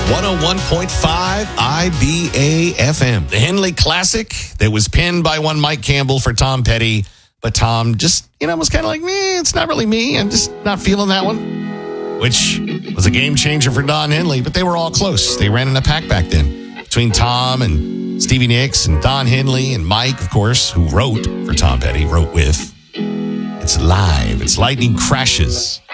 101.5 IBA FM. The Henley Classic that was pinned by one Mike Campbell for Tom Petty. But Tom just, was kind of like, it's not really me. I'm just not feeling that one. Which was a game changer for Don Henley, but they were all close. They ran in a pack back then between Tom and Stevie Nicks and Don Henley and Mike, of course, who wrote for Tom Petty, wrote with. It's live. It's Lightning Crashes.